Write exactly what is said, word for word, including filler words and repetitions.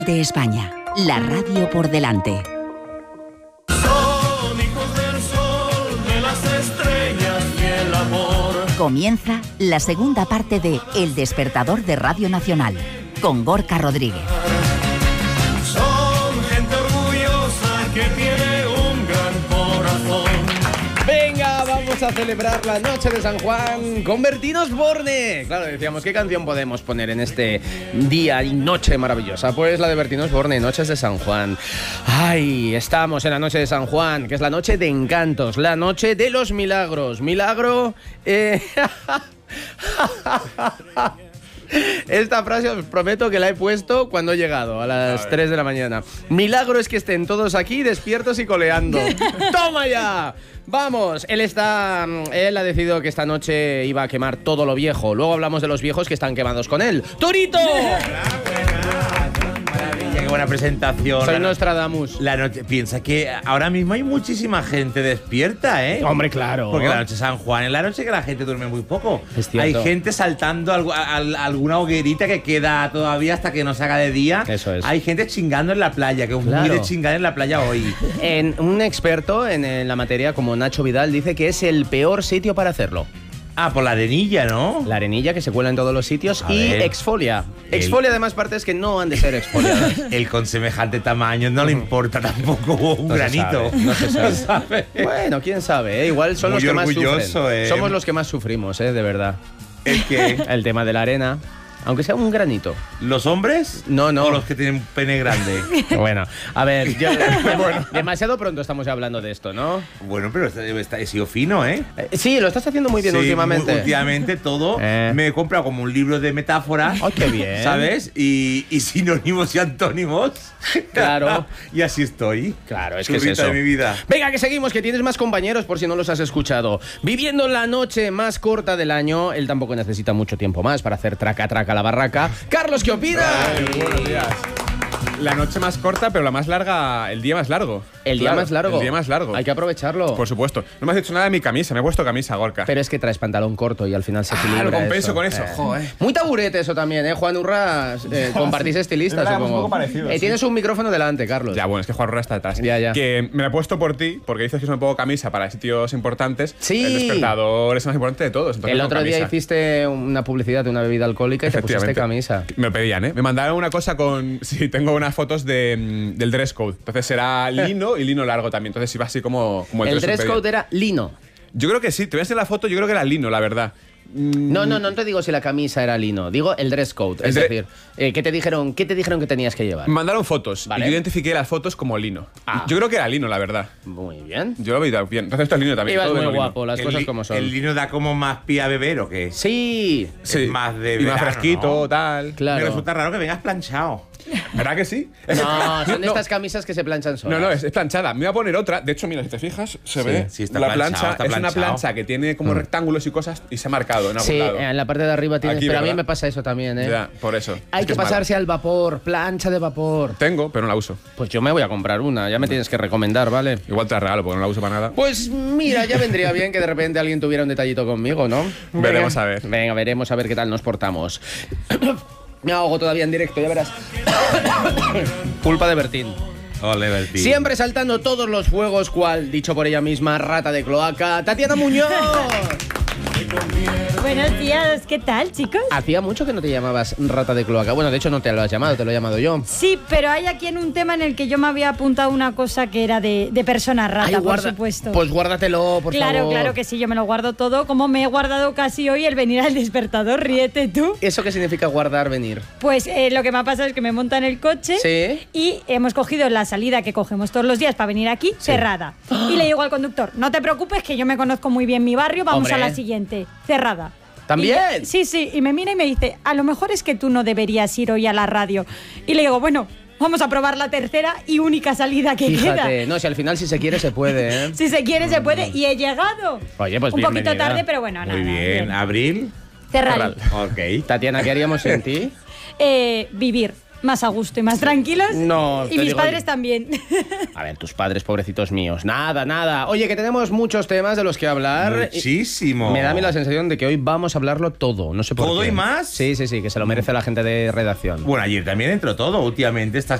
De España, la radio por delante. Son hijos del sol, de las estrellas y el amor. Comienza la segunda parte de El Despertador de Radio Nacional, con Gorka Rodríguez. Son gente orgullosa que tiene un gran corazón. Venga, vamos a celebrar la noche de San Juan con Bertín Osborne. Claro, decíamos, ¿qué canción podemos poner en este día y noche maravillosa? Pues la de Bertín Osborne, Noches de San Juan. Ay, estamos en la noche de San Juan, que es la noche de encantos, la noche de los milagros. Milagro... Eh... Esta frase os prometo que la he puesto cuando he llegado, a las tres de la mañana. Milagro es que estén todos aquí despiertos y coleando. ¡Toma ya! Vamos, él está. Él ha decidido que esta noche iba a quemar todo lo viejo. Luego hablamos de los viejos que están quemados con él. ¡Torito! Qué buena presentación. Soy la no- Nostradamus. La noche, piensa que ahora mismo hay muchísima gente despierta, ¿eh? Hombre, claro. Porque la noche de San Juan es la noche que la gente duerme muy poco. Es cierto. Hay gente saltando algu- a- a- alguna hoguerita que queda todavía hasta que no se haga de día. Eso es. Hay gente chingando en la playa, que es muy Claro. de chingar en la playa hoy. En, un experto en, en la materia como Nacho Vidal dice que es el peor sitio para hacerlo. Ah, por la arenilla, ¿no? La arenilla que se cuela en todos los sitios A y ver. exfolia. El- Exfolia además partes que no han de ser exfoliadas. El con semejante tamaño no le importa tampoco un No se granito. sabe, no se sabe. No sabe. Bueno, quién sabe, ¿eh? Igual son Muy los que más orgulloso, sufren. ¿eh? Somos los que más sufrimos, ¿eh? De verdad. ¿El qué? El tema de la arena, aunque sea un granito. ¿Los hombres? No, no. ¿O los que tienen un pene grande? Bueno, a ver, yo- demasiado pronto estamos ya hablando de esto, ¿no? Bueno, pero está, está- he sido fino, ¿eh? Eh, sí, lo estás haciendo muy bien Sí, últimamente. muy- últimamente todo. Eh. Me he comprado como un libro de metáforas. ¡Ay, qué bien! ¿Sabes? Y, y sinónimos y antónimos. Claro. Y así estoy. Claro, es que es Churrita eso. de mi vida. Venga, que seguimos, que tienes más compañeros por si no los has escuchado. Viviendo la noche más corta del año, él tampoco necesita mucho tiempo más para hacer traca traca la barraca. Carlos, ¿qué opinas? Buenos días. La noche más corta, pero la más larga, el día más largo. El día Claro, más largo. El día más largo. Hay que aprovecharlo. Por supuesto. No me has dicho nada de mi camisa, me he puesto camisa, Gorka. Pero es que traes pantalón corto y al final se equilibra. lo compenso eso. con eso, Eh. joder. Muy taburete eso también, ¿eh? Juan Urras, eh, compartís estilistas, Es verdad, supongo. un poco parecido, Eh, sí. Tienes un micrófono delante, Carlos. Ya, bueno, es que Juan Rura está detrás. Ya, ya. Que me la he puesto por ti, porque dices que es un poco camisa para sitios importantes. Sí. El despertador es el más importante de todos. entonces El con otro día camisa. hiciste una publicidad de una bebida alcohólica y te pusiste camisa. Me lo pedían, ¿eh? Me mandaron una cosa con... Sí, tengo unas fotos de, mm, del dress code. Entonces será lino y lino largo también. Entonces iba así como, como el, El dress dress pedía. code era lino. Yo creo que sí. Te voy a enseñar la foto. Yo creo que era lino, la verdad. No, no, no te digo si la camisa era lino, digo el dress code. El Es dre- decir, eh, ¿qué te dijeron, qué te dijeron que tenías que llevar? Me mandaron fotos Vale. y yo identifiqué las fotos como lino. Ah. Yo creo que era lino, la verdad. Muy bien. Yo lo veía bien. Entonces esto es lino también. Ibas todo muy vengo lino. guapo, las El cosas li- como son. ¿El lino da como más pie a beber o qué? Sí, Sí. Es más de y más verano, fresquito, ¿no? tal. claro. Me resulta raro que vengas planchado. ¿Verdad que sí? No, son No. estas camisas que se planchan solas. No, no, es, es planchada. Me voy a poner otra. De hecho, mira, si te fijas, se Sí, ve. sí, está la planchado, plancha está es una planchado. plancha que tiene como rectángulos y cosas y se ha marcado en algún Sí, lado. en la parte de arriba tienes, Aquí, pero a mí ¿verdad? me pasa eso también, ¿eh? Ya, por eso. Hay Es que es mala. pasarse al vapor, plancha de vapor. Tengo, pero no la uso. Pues yo me voy a comprar una, ya me tienes que recomendar, ¿vale? Igual te la regalo porque no la uso para nada. Pues mira, ya vendría bien que de repente alguien tuviera un detallito conmigo, ¿no? Veremos Venga. a ver. Venga, veremos a ver qué tal nos portamos. Me ahogo todavía en directo, ya verás. Culpa de Bertín. Ole, Bertín. Siempre saltando todos los fuegos, cual, dicho por ella misma, rata de cloaca, Tatiana Muñoz. Buenos días, ¿qué tal, chicos? Hacía mucho que no te llamabas rata de cloaca. Bueno, de hecho no te lo has llamado, te lo he llamado yo. Sí, pero hay aquí en un tema en el que yo me había apuntado una cosa que era de, de persona rata, Ay, por guarda- supuesto. Pues guárdatelo, por claro, favor. claro que sí, yo me lo guardo todo, como me he guardado casi hoy el venir al despertador, ríete tú. ¿Eso qué significa guardar, venir? Pues eh, lo que me ha pasado es que me montan el coche Sí. y hemos cogido la salida que cogemos todos los días para venir aquí, cerrada. Y le digo al conductor, no te preocupes que yo me conozco muy bien mi barrio, vamos Hombre. a la siguiente, cerrada. ¿También? Y- sí, sí, y me mira y me dice, a lo mejor es que tú no deberías ir hoy a la radio. Y le digo, bueno, vamos a probar la tercera y única salida que Fíjate, queda. no, si al final si se quiere se puede, ¿eh? Si se quiere, se puede. Y he llegado. Oye, pues un poquito bienvenida. tarde, pero bueno, nada. Muy bien. ¿Abril? Cerrar. Ok. Tatiana, ¿qué haríamos sin ti? Eh, vivir. más a gusto y más tranquilos. No, y te mis digo padres yo. también. A ver, tus padres, pobrecitos míos. Nada, nada. Oye, que tenemos muchos temas de los que hablar. Muchísimo. Me da a mí la sensación de que hoy vamos a hablarlo todo. No sé por ¿Todo qué. y más? Sí, sí, sí, que se lo merece la gente de redacción. Bueno, ayer también entró todo. Últimamente estas